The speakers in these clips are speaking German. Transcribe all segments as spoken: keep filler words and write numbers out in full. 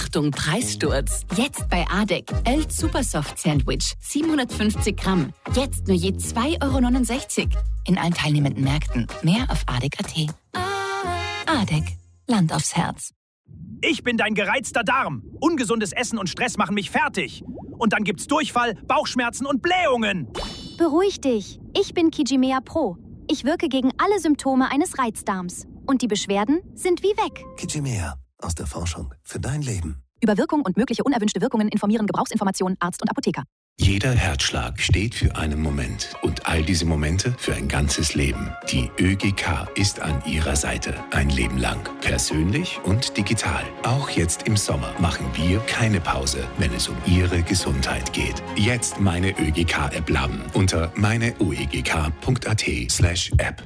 Achtung, Preissturz. Jetzt bei Adek. Elt Supersoft Sandwich. siebenhundertfünfzig Gramm. Jetzt nur je zwei Euro neunundsechzig. In allen teilnehmenden Märkten. Mehr auf adek punkt at. Adek. Land aufs Herz. Ich bin dein gereizter Darm. Ungesundes Essen und Stress machen mich fertig. Und dann gibt's Durchfall, Bauchschmerzen und Blähungen. Beruhig dich. Ich bin Kijimea Pro. Ich wirke gegen alle Symptome eines Reizdarms. Und die Beschwerden sind wie weg. Kijimea. Aus der Forschung für dein Leben. Über Wirkung und mögliche unerwünschte Wirkungen informieren Gebrauchsinformationen Arzt und Apotheker. Jeder Herzschlag steht für einen Moment und all diese Momente für ein ganzes Leben. Die ÖGK ist an Ihrer Seite ein Leben lang. Persönlich und digital. Auch jetzt im Sommer machen wir keine Pause, wenn es um Ihre Gesundheit geht. Jetzt meine ÖGK-App laden unter meine o e g k punkt a t slash app.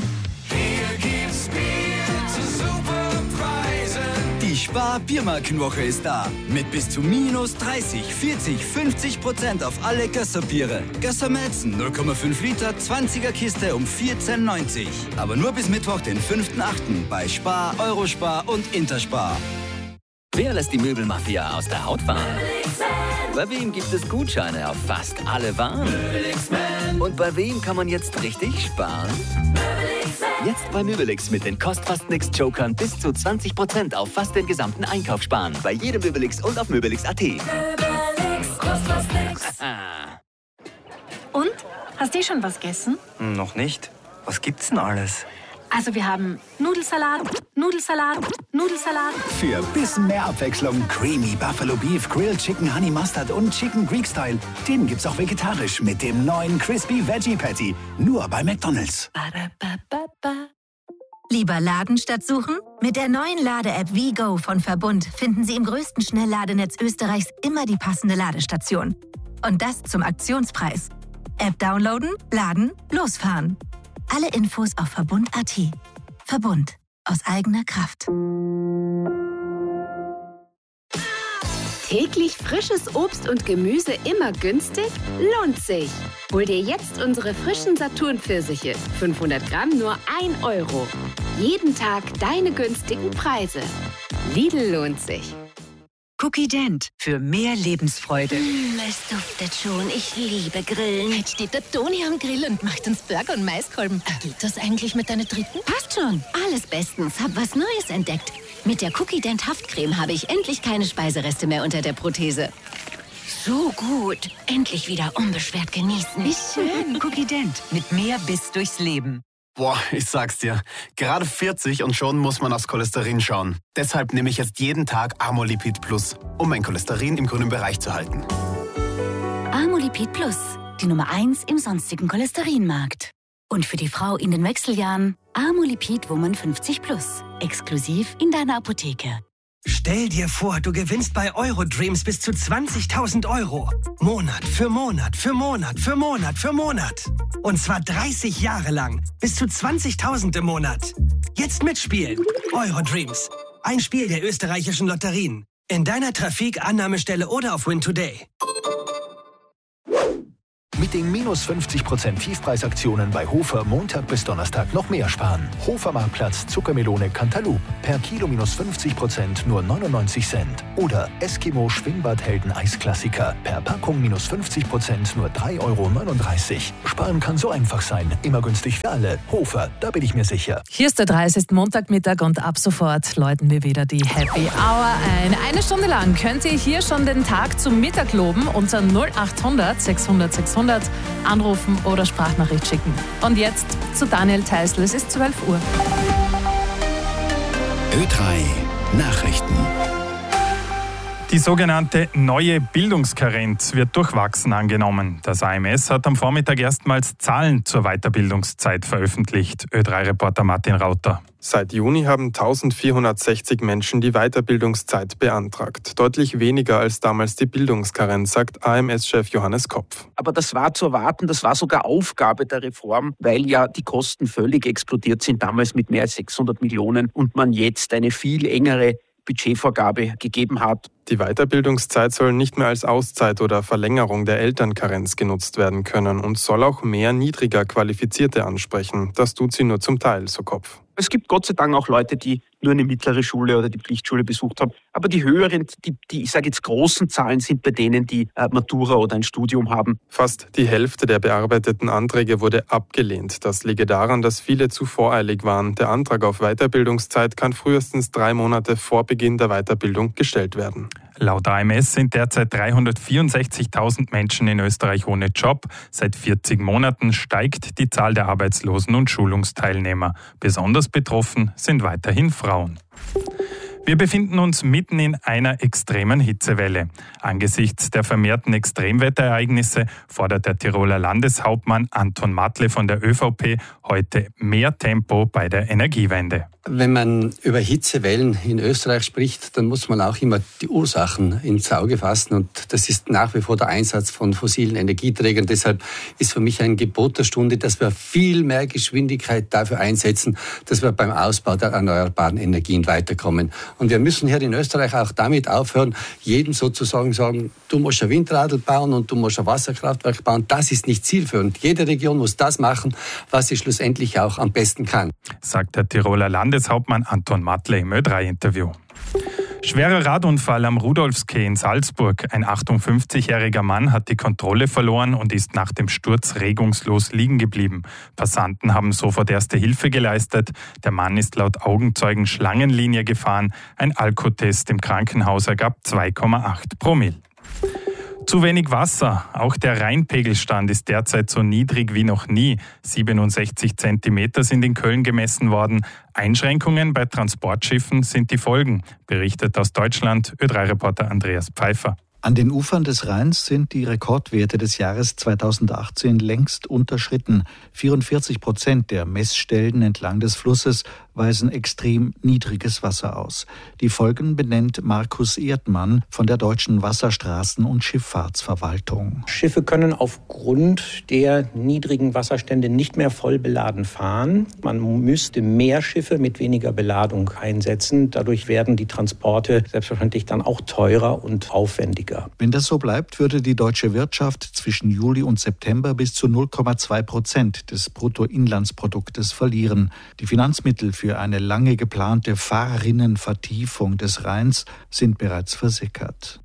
Die Spar-Biermarkenwoche ist da. Mit bis zu minus dreißig, vierzig, fünfzig Prozent auf alle Gösser-Biere. Gösser Melzen null Komma fünf Liter, zwanziger Kiste um vierzehn neunzig. Aber nur bis Mittwoch, den fünften achten bei Spar, Eurospar und Interspar. Wer lässt die Möbelmafia aus der Haut fahren? Bei wem gibt es Gutscheine auf fast alle Waren? Und bei wem kann man jetzt richtig sparen? Jetzt bei Möbelix mit den Kost-Fast-Nix-Jokern bis zu zwanzig Prozent auf fast den gesamten Einkauf sparen. Bei jedem Möbelix und auf möbelix punkt a t. Möbelix, Kost-Fast-Nix. Und? Hast du schon was gegessen? Noch nicht. Was gibt's denn alles? Also wir haben Nudelsalat, Nudelsalat, Nudelsalat. Für bisschen mehr Abwechslung Creamy Buffalo Beef, Grilled Chicken Honey Mustard und Chicken Greek Style. Den gibt's auch vegetarisch mit dem neuen Crispy Veggie Patty. Nur bei McDonald's. Lieber Laden statt suchen? Mit der neuen Lade-App WeGo von Verbund finden Sie im größten Schnellladenetz Österreichs immer die passende Ladestation. Und das zum Aktionspreis. App downloaden, laden, losfahren. Alle Infos auf verbund punkt a t. Verbund. Aus eigener Kraft. Täglich frisches Obst und Gemüse immer günstig? Lohnt sich. Hol dir jetzt unsere frischen Saturn-Pfirsiche. fünfhundert Gramm nur ein Euro. Jeden Tag deine günstigen Preise. Lidl lohnt sich. Cookie Dent für mehr Lebensfreude. Mm, es duftet schon. Ich liebe Grillen. Jetzt steht der Toni am Grill und macht uns Burger und Maiskolben. Geht das eigentlich mit deinen Dritten? Passt schon. Alles bestens. Hab was Neues entdeckt. Mit der Cookie Dent Haftcreme habe ich endlich keine Speisereste mehr unter der Prothese. So gut. Endlich wieder unbeschwert genießen. Wie schön. Cookie Dent mit mehr Biss durchs Leben. Boah, ich sag's dir, gerade vierzig und schon muss man aufs Cholesterin schauen. Deshalb nehme ich jetzt jeden Tag Amolipid Plus, um mein Cholesterin im grünen Bereich zu halten. Amolipid Plus, die Nummer eins im sonstigen Cholesterinmarkt. Und für die Frau in den Wechseljahren Amolipid Woman fünfzig Plus, exklusiv in deiner Apotheke. Stell dir vor, du gewinnst bei Eurodreams bis zu zwanzigtausend Euro. Monat für Monat für Monat für Monat für Monat. Und zwar dreißig Jahre lang. Bis zu zwanzigtausend im Monat. Jetzt mitspielen. Eurodreams. Ein Spiel der österreichischen Lotterien. In deiner Trafik, Annahmestelle oder auf Win Today. Mit den minus fünfzig Prozent Tiefpreisaktionen bei Hofer Montag bis Donnerstag noch mehr sparen. Hofer Marktplatz Zuckermelone Cantaloupe. Per Kilo minus fünfzig Prozent nur neunundneunzig Cent. Oder Eskimo Schwimmbadhelden Eisklassiker. Per Packung minus fünfzig Prozent nur drei Euro neununddreißig. Sparen kann so einfach sein. Immer günstig für alle. Hofer, da bin ich mir sicher. Hier ist der dreißigste Montagmittag und ab sofort läuten wir wieder die Happy Hour ein. Eine Stunde lang könnt ihr hier schon den Tag zum Mittag loben unter null achthundert sechshundert sechshundert anrufen oder Sprachnachricht schicken. Und jetzt zu Daniel Theißl. Es ist zwölf Uhr. Ö drei Nachrichten. Die sogenannte neue Bildungskarenz wird durchwachsen angenommen. Das A M S hat am Vormittag erstmals Zahlen zur Weiterbildungszeit veröffentlicht. Ö drei Reporter Martin Rauter. Seit Juni haben eintausendvierhundertsechzig Menschen die Weiterbildungszeit beantragt. Deutlich weniger als damals die Bildungskarenz, sagt A M S-Chef Johannes Kopf. Aber das war zu erwarten, das war sogar Aufgabe der Reform, weil ja die Kosten völlig explodiert sind, damals mit mehr als sechshundert Millionen und man jetzt eine viel engere Budgetvorgabe gegeben hat. Die Weiterbildungszeit soll nicht mehr als Auszeit oder Verlängerung der Elternkarenz genutzt werden können und soll auch mehr niedriger Qualifizierte ansprechen. Das tut sie nur zum Teil, so Kopf. Es gibt Gott sei Dank auch Leute, die nur eine mittlere Schule oder die Pflichtschule besucht haben. Aber die höheren, die, die ich sage jetzt großen Zahlen sind bei denen, die äh, Matura oder ein Studium haben. Fast die Hälfte der bearbeiteten Anträge wurde abgelehnt. Das liege daran, dass viele zu voreilig waren. Der Antrag auf Weiterbildungszeit kann frühestens drei Monate vor Beginn der Weiterbildung gestellt werden. Laut A M S sind derzeit dreihundertvierundsechzigtausend Menschen in Österreich ohne Job. Seit vierzig Monaten steigt die Zahl der Arbeitslosen und Schulungsteilnehmer. Besonders betroffen sind weiterhin Frauen. Wir befinden uns mitten in einer extremen Hitzewelle. Angesichts der vermehrten Extremwetterereignisse fordert der Tiroler Landeshauptmann Anton Matle von der ÖVP heute mehr Tempo bei der Energiewende. Wenn man über Hitzewellen in Österreich spricht, dann muss man auch immer die Ursachen ins Auge fassen. Und das ist nach wie vor der Einsatz von fossilen Energieträgern. Deshalb ist für mich ein Gebot der Stunde, dass wir viel mehr Geschwindigkeit dafür einsetzen, dass wir beim Ausbau der erneuerbaren Energien weiterkommen. Und wir müssen hier in Österreich auch damit aufhören, jedem sozusagen sagen, du musst ein Windradl bauen und du musst ein Wasserkraftwerk bauen. Das ist nicht zielführend. Jede Region muss das machen, was sie schlussendlich auch am besten kann. Sagt der Tiroler Landeshauptmann Anton Matle im Ö drei Interview. Schwerer Radunfall am Rudolfskeh in Salzburg. Ein achtundfünfzigjähriger Mann hat die Kontrolle verloren und ist nach dem Sturz regungslos liegen geblieben. Passanten haben sofort erste Hilfe geleistet. Der Mann ist laut Augenzeugen Schlangenlinie gefahren. Ein Alkotest im Krankenhaus ergab zwei Komma acht Promille. Zu wenig Wasser. Auch der Rheinpegelstand ist derzeit so niedrig wie noch nie. siebenundsechzig Zentimeter sind in Köln gemessen worden. Einschränkungen bei Transportschiffen sind die Folgen, berichtet aus Deutschland Ö drei Reporter Andreas Pfeiffer. An den Ufern des Rheins sind die Rekordwerte des Jahres zweitausendachtzehn längst unterschritten. vierundvierzig Prozent der Messstellen entlang des Flusses weisen extrem niedriges Wasser aus. Die Folgen benennt Markus Erdmann von der Deutschen Wasserstraßen- und Schifffahrtsverwaltung. Schiffe können aufgrund der niedrigen Wasserstände nicht mehr voll beladen fahren. Man müsste mehr Schiffe mit weniger Beladung einsetzen. Dadurch werden die Transporte selbstverständlich dann auch teurer und aufwendiger. Wenn das so bleibt, würde die deutsche Wirtschaft zwischen Juli und September bis zu null Komma zwei Prozent des Bruttoinlandsproduktes verlieren. Die Finanzmittel für eine lange geplante Fahrerinnenvertiefung des Rheins sind bereits versickert.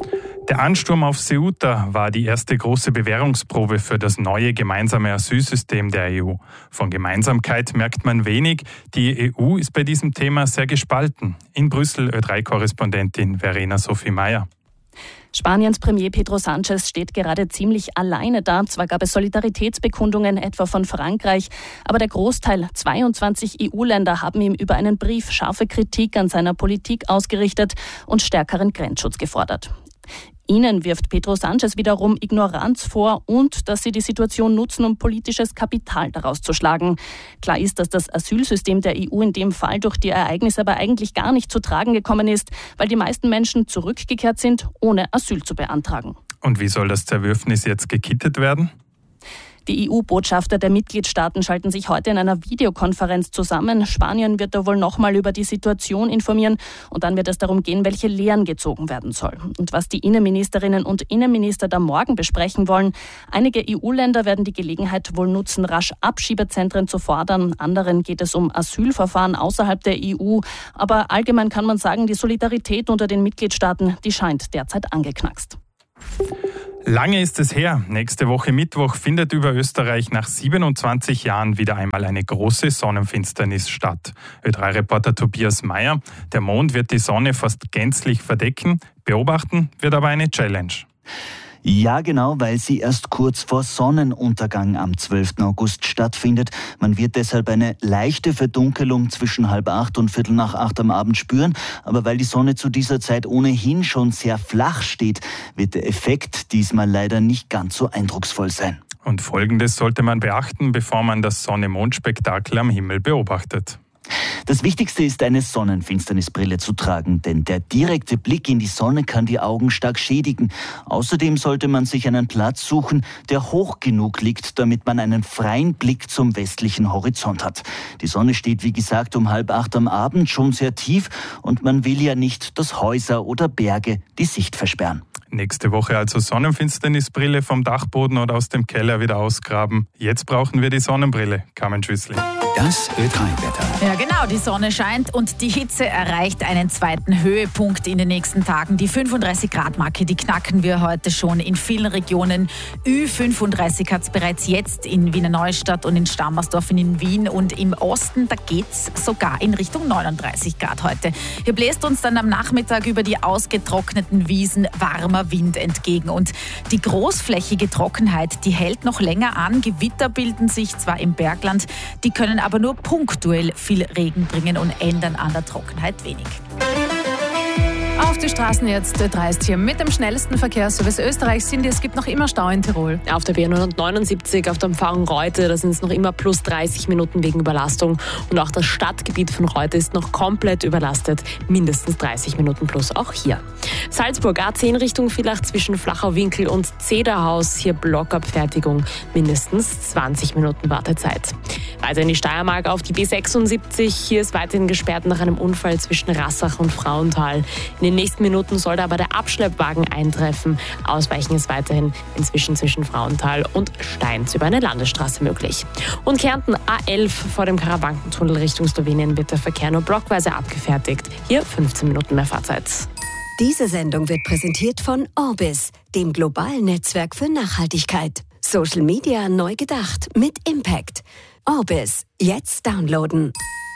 Der Ansturm auf Ceuta war die erste große Bewährungsprobe für das neue gemeinsame Asylsystem der E U. Von Gemeinsamkeit merkt man wenig. Die E U ist bei diesem Thema sehr gespalten. In Brüssel Ö drei Korrespondentin Verena Sophie Meyer. Spaniens Premier Pedro Sánchez steht gerade ziemlich alleine da. Zwar gab es Solidaritätsbekundungen, etwa von Frankreich, aber der Großteil, zweiundzwanzig E U-Länder, haben ihm über einen Brief scharfe Kritik an seiner Politik ausgerichtet und stärkeren Grenzschutz gefordert. Ihnen wirft Pedro Sánchez wiederum Ignoranz vor und dass sie die Situation nutzen, um politisches Kapital daraus zu schlagen. Klar ist, dass das Asylsystem der E U in dem Fall durch die Ereignisse aber eigentlich gar nicht zu tragen gekommen ist, weil die meisten Menschen zurückgekehrt sind, ohne Asyl zu beantragen. Und wie soll das Zerwürfnis jetzt gekittet werden? Die E U-Botschafter der Mitgliedstaaten schalten sich heute in einer Videokonferenz zusammen. Spanien wird da wohl nochmal über die Situation informieren und dann wird es darum gehen, welche Lehren gezogen werden sollen. Und was die Innenministerinnen und Innenminister da morgen besprechen wollen. Einige E U-Länder werden die Gelegenheit wohl nutzen, rasch Abschiebezentren zu fordern. Anderen geht es um Asylverfahren außerhalb der E U. Aber allgemein kann man sagen, die Solidarität unter den Mitgliedstaaten, die scheint derzeit angeknackst. Lange ist es her. Nächste Woche Mittwoch findet über Österreich nach siebenundzwanzig Jahren wieder einmal eine große Sonnenfinsternis statt. Ö drei Reporter Tobias Meyer. Der Mond wird die Sonne fast gänzlich verdecken. Beobachten wird aber eine Challenge. Ja, genau, weil sie erst kurz vor Sonnenuntergang am zwölften August stattfindet. Man wird deshalb eine leichte Verdunkelung zwischen halb acht und viertel nach acht am Abend spüren. Aber weil die Sonne zu dieser Zeit ohnehin schon sehr flach steht, wird der Effekt diesmal leider nicht ganz so eindrucksvoll sein. Und Folgendes sollte man beachten, bevor man das Sonne-Mond-Spektakel am Himmel beobachtet. Das Wichtigste ist, eine Sonnenfinsternisbrille zu tragen, denn der direkte Blick in die Sonne kann die Augen stark schädigen. Außerdem sollte man sich einen Platz suchen, der hoch genug liegt, damit man einen freien Blick zum westlichen Horizont hat. Die Sonne steht, wie gesagt, um halb acht am Abend schon sehr tief und man will ja nicht, dass Häuser oder Berge die Sicht versperren. Nächste Woche also Sonnenfinsternisbrille vom Dachboden oder aus dem Keller wieder ausgraben. Jetzt brauchen wir die Sonnenbrille. Carmen Schüssli. Das Ö drei Wetter. Ja genau, die Sonne scheint und die Hitze erreicht einen zweiten Höhepunkt in den nächsten Tagen. Die fünfunddreißig Grad Marke, die knacken wir heute schon in vielen Regionen. Ü fünfunddreißig hat es bereits jetzt in Wiener Neustadt und in Stammersdorf in Wien. Und im Osten, da geht es sogar in Richtung neununddreißig Grad heute. Hier bläst uns dann am Nachmittag über die ausgetrockneten Wiesen warmer Wind entgegen. Und die großflächige Trockenheit, die hält noch länger an. Gewitter bilden sich zwar im Bergland, die können aber nur punktuell viel Regen bringen und ändern an der Trockenheit wenig. Auf die Straßen jetzt, Ö drei ist hier mit dem schnellsten Verkehrsservice Österreichs. Cindy, es gibt noch immer Stau in Tirol. Auf der B neunundneunzig auf der Umfahrung Reute, da sind es noch immer plus dreißig Minuten wegen Überlastung. Und auch das Stadtgebiet von Reute ist noch komplett überlastet. Mindestens dreißig Minuten plus auch hier. Salzburg A zehn Richtung Villach zwischen Flachau-Winkel und Zederhaus. Hier Blockabfertigung. Mindestens zwanzig Minuten Wartezeit. Weiter in die Steiermark auf die B sechsundsiebzig. Hier ist weiterhin gesperrt nach einem Unfall zwischen Rassach und Frauenthal. In den nächsten Minuten soll da aber der Abschleppwagen eintreffen. Ausweichen ist weiterhin inzwischen zwischen Frauenthal und Steins über eine Landesstraße möglich. Und Kärnten A elf vor dem Karawankentunnel Richtung Slowenien wird der Verkehr nur blockweise abgefertigt. Hier fünfzehn Minuten mehr Fahrzeit. Diese Sendung wird präsentiert von Orbis, dem globalen Netzwerk für Nachhaltigkeit. Social Media neu gedacht mit Impact. Orbis, jetzt downloaden.